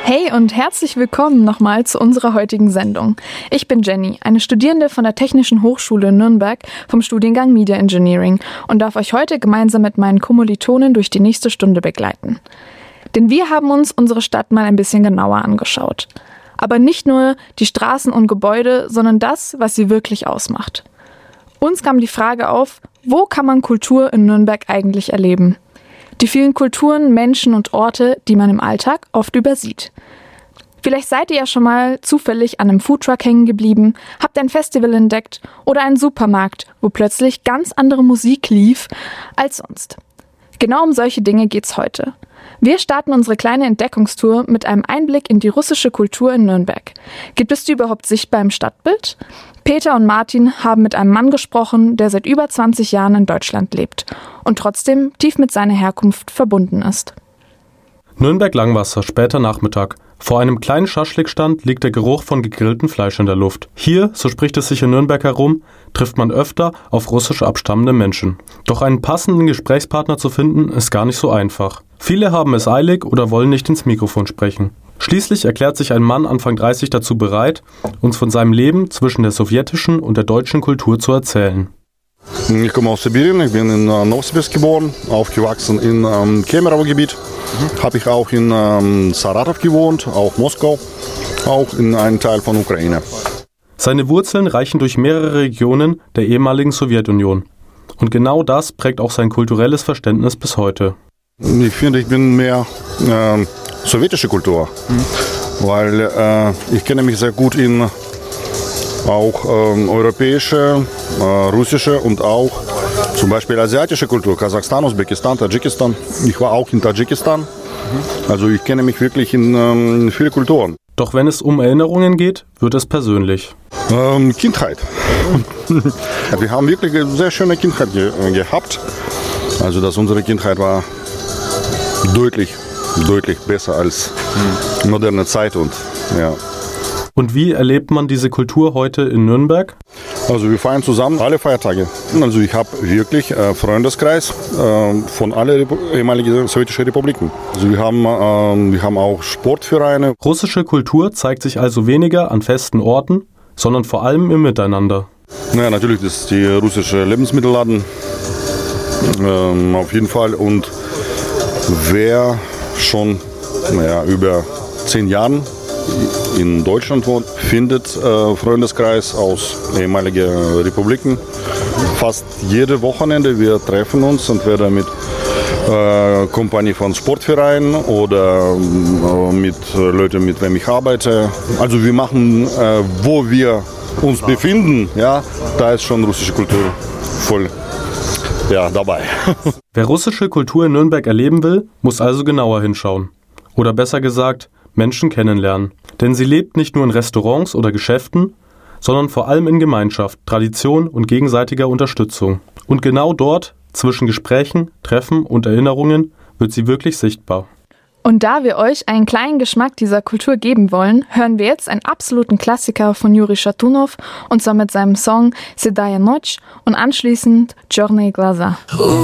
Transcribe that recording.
Hey und herzlich willkommen nochmal zu unserer heutigen Sendung. Ich bin Jenny, eine Studierende von der Technischen Hochschule Nürnberg vom Studiengang Media Engineering und darf euch heute gemeinsam mit meinen Kommilitonen durch die nächste Stunde begleiten. Denn wir haben uns unsere Stadt mal ein bisschen genauer angeschaut. Aber nicht nur die Straßen und Gebäude, sondern das, was sie wirklich ausmacht. Uns kam die Frage auf, wo kann man Kultur in Nürnberg eigentlich erleben? Die vielen Kulturen, Menschen und Orte, die man im Alltag oft übersieht. Vielleicht seid ihr ja schon mal zufällig an einem Foodtruck hängen geblieben, habt ein Festival entdeckt oder einen Supermarkt, wo plötzlich ganz andere Musik lief als sonst. Genau um solche Dinge geht's heute. Wir starten unsere kleine Entdeckungstour mit einem Einblick in die russische Kultur in Nürnberg. Gibt es die überhaupt sichtbar im Stadtbild? Peter und Martin haben mit einem Mann gesprochen, der seit über 20 Jahren in Deutschland lebt und trotzdem tief mit seiner Herkunft verbunden ist. Nürnberg-Langwasser, später Nachmittag. Vor einem kleinen Schaschlikstand liegt der Geruch von gegrilltem Fleisch in der Luft. Hier, so spricht es sich in Nürnberg herum, trifft man öfter auf russisch abstammende Menschen. Doch einen passenden Gesprächspartner zu finden, ist gar nicht so einfach. Viele haben es eilig oder wollen nicht ins Mikrofon sprechen. Schließlich erklärt sich ein Mann Anfang 30 dazu bereit, uns von seinem Leben zwischen der sowjetischen und der deutschen Kultur zu erzählen. Ich komme aus Sibirien, ich bin in Novosibirsk geboren, aufgewachsen im Kemerovo-Gebiet. Habe ich auch in Saratow gewohnt, auch Moskau, auch in einem Teil von Ukraine. Seine Wurzeln reichen durch mehrere Regionen der ehemaligen Sowjetunion. Und genau das prägt auch sein kulturelles Verständnis bis heute. Ich finde, ich bin mehr sowjetische Kultur, weil ich kenne mich sehr gut in auch europäische, russische und auch zum Beispiel asiatische Kultur, Kasachstan, Usbekistan, Tadschikistan. Ich war auch in Tadschikistan, also ich kenne mich wirklich in viele Kulturen. Doch wenn es um Erinnerungen geht, wird es persönlich. Kindheit. Wir haben wirklich eine sehr schöne Kindheit gehabt. Also dass unsere Kindheit war deutlich besser als moderne Zeit und ja. Und wie erlebt man diese Kultur heute in Nürnberg? Also wir feiern zusammen alle Feiertage. Also ich habe wirklich Freundeskreis von allen ehemaligen sowjetischen Republiken. Also wir haben auch Sportvereine. Russische Kultur zeigt sich also weniger an festen Orten, sondern vor allem im Miteinander. Ja, natürlich, das ist die russische Lebensmittelladen. Auf jeden Fall. Und wer schon über 10 Jahren in Deutschland wohnt, findet Freundeskreis aus ehemaligen Republiken. Fast jede Wochenende wir treffen uns, entweder mit Kompanie von Sportvereinen oder mit Leuten, mit wem ich arbeite. Also wir machen, wo wir uns befinden, ja, da ist schon russische Kultur voll dabei. Wer russische Kultur in Nürnberg erleben will, muss also genauer hinschauen. Oder besser gesagt, Menschen kennenlernen. Denn sie lebt nicht nur in Restaurants oder Geschäften, sondern vor allem in Gemeinschaft, Tradition und gegenseitiger Unterstützung. Und genau dort, zwischen Gesprächen, Treffen und Erinnerungen, wird sie wirklich sichtbar. Und da wir euch einen kleinen Geschmack dieser Kultur geben wollen, hören wir jetzt einen absoluten Klassiker von Juri Shatunov, und zwar mit seinem Song Sedaya Noch und anschließend Черные глаза.